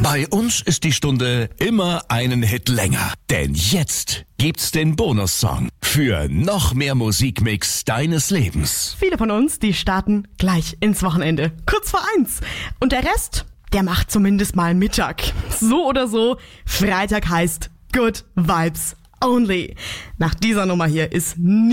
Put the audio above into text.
Bei uns ist die Stunde immer einen Hit länger. Denn jetzt gibt's den Bonussong für noch mehr Musikmix deines Lebens. Viele von uns, die starten gleich ins Wochenende. Kurz vor 1. Und der Rest, der macht zumindest mal Mittag. So oder so, Freitag heißt Good Vibes Only. Nach dieser Nummer hier ist